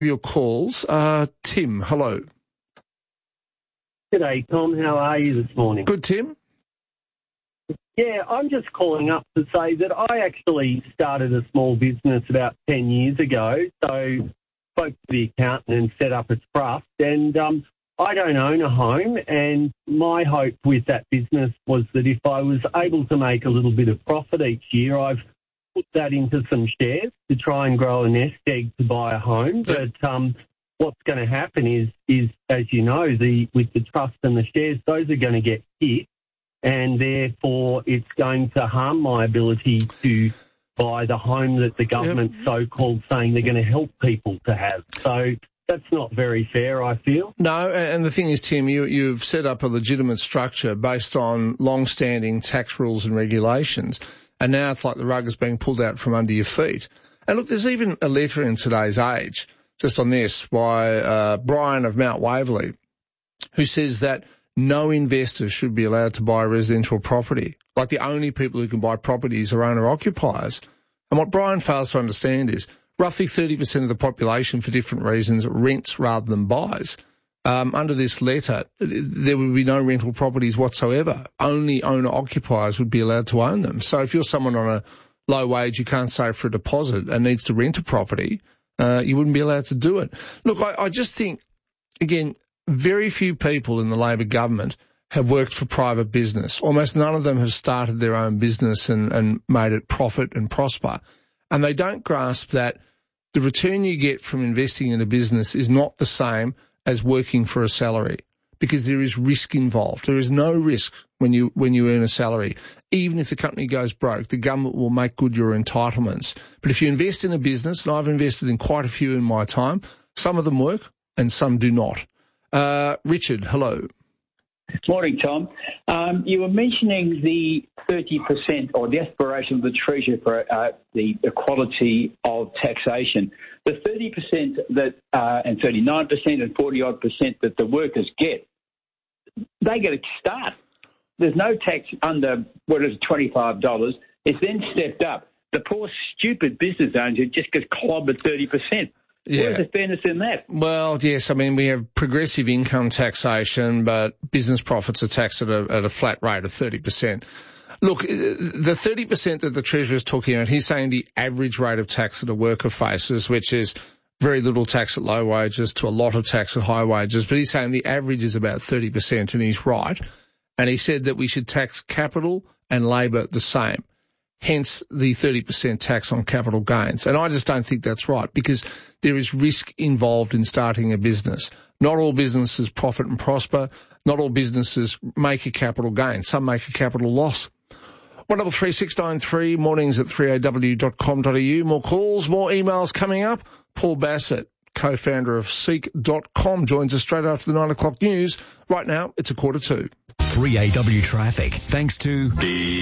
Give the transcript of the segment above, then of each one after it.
Your calls. Tim, hello. G'day, Tom. How are you this morning? Good, Tim. Yeah, I'm just calling up to say that I actually started a small business about 10 years ago. So spoke to the accountant and set up a trust. And I don't own a home. And my hope with that business was that if I was able to make a little bit of profit each year, I've put that into some shares to try and grow a nest egg to buy a home. But what's going to happen is, as you know, with the trust and the shares, those are going to get hit, and therefore it's going to harm my ability to buy the home that the government's so-called saying they're going to help people to have. So that's not very fair, I feel. No, and the thing is, Tim, you've set up a legitimate structure based on long-standing tax rules and regulations, and now it's like the rug is being pulled out from under your feet. And look, there's even a letter in today's Age, just on this, by Brian of Mount Waverley, who says that no investor should be allowed to buy residential property. Like, the only people who can buy properties are owner-occupiers. And what Brian fails to understand is roughly 30% of the population, for different reasons, rents rather than buys. Under this letter, there would be no rental properties whatsoever. Only owner-occupiers would be allowed to own them. So if you're someone on a low wage who can't save for a deposit and needs to rent a property, you wouldn't be allowed to do it. Look, I just think, again, very few people in the Labor government have worked for private business. Almost none of them have started their own business and made it profit and prosper. And they don't grasp that the return you get from investing in a business is not the same as working for a salary, because there is risk involved. There is no risk when you earn a salary. Even if the company goes broke, the government will make good your entitlements. But if you invest in a business, and I've invested in quite a few in my time, some of them work and some do not. Richard, hello. Morning, Tom. You were mentioning the 30% or the aspiration of the Treasurer for the equality of taxation. The 30% that and 39% and 40-odd% that the workers get, they get a start. There's no tax under, $25. It's then stepped up. The poor, stupid business owners who just get clobbered 30%. Yeah. Where's the fairness in that? Well, yes, I mean, we have progressive income taxation, but business profits are taxed at a flat rate of 30%. Look, the 30% that the Treasurer is talking about, he's saying the average rate of tax that a worker faces, which is very little tax at low wages to a lot of tax at high wages, but he's saying the average is about 30%, and he's right. And he said that we should tax capital and labour the same. Hence the 30% tax on capital gains. And I just don't think that's right, because there is risk involved in starting a business. Not all businesses profit and prosper. Not all businesses make a capital gain. Some make a capital loss. 133693, mornings at 3aw.com.au. More calls, more emails coming up. Paul Bassett, co-founder of Seek.com, joins us straight after the 9 o'clock news. Right now, it's 1:45. 3AW traffic, thanks to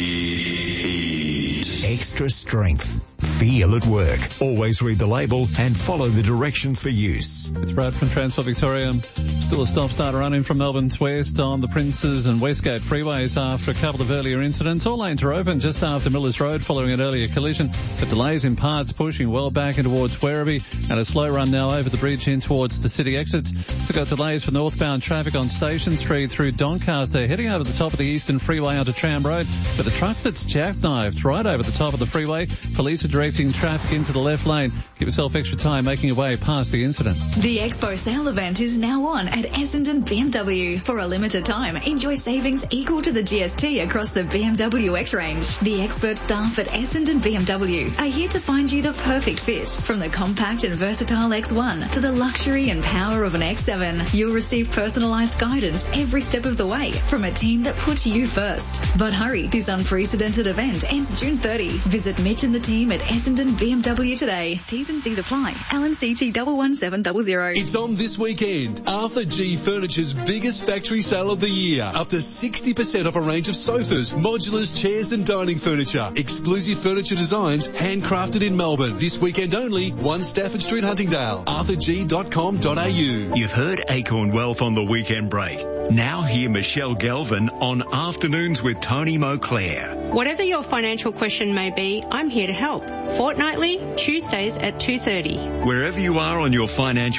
Extra Strength. Feel at work. Always read the label and follow the directions for use. It's Brad from Transport Victoria. Still a stop-start running from Melbourne West on the Princes and Westgate freeways after a couple of earlier incidents. All lanes are open just after Millers Road following an earlier collision, but delays in parts pushing well back in towards Werribee, and a slow run now over the bridge in towards the city exits. We've got delays for northbound traffic on Station Street through Doncaster, heading over the top of the Eastern Freeway onto Tram Road, but the truck that's jackknifed right over the top of the freeway. Police are directing traffic into the left lane. Give yourself extra time making your way past the incident. The Expo sale event is now on at Essendon BMW. For a limited time, enjoy savings equal to the GST across the BMW X range. The expert staff at Essendon BMW are here to find you the perfect fit. From the compact and versatile X1 to the luxury and power of an X7, you'll receive personalised guidance every step of the way from a team that puts you first. But hurry, this unprecedented event ends June 30. Visit Mitch and the team at Essendon BMW today. T's and C's apply. LNCT 11700. It's on this weekend. Arthur G Furniture's biggest factory sale of the year. Up to 60% off a range of sofas, modulars, chairs and dining furniture. Exclusive furniture designs handcrafted in Melbourne. This weekend only, 1 Stafford Street, Huntingdale. arthurg.com.au. You've heard Acorn Wealth on the weekend break. Now hear Michelle Galvin on Afternoons with Tony Moclair. Whatever your financial question may be, I'm here to help. Fortnightly, Tuesdays at 2:30. Wherever you are on your financial